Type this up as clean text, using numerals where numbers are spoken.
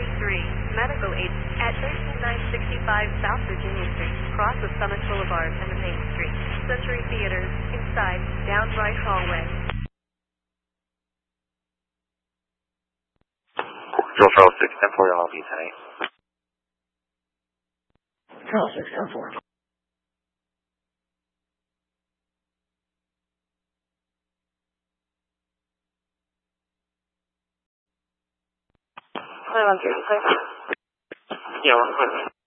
Medical aid at 13965 South Virginia Street, cross of Summit Boulevard and the Main Street. Century Theaters, inside, down right hallway. Control 610-4, your lobby tonight. Control 610-4. Yeah, 1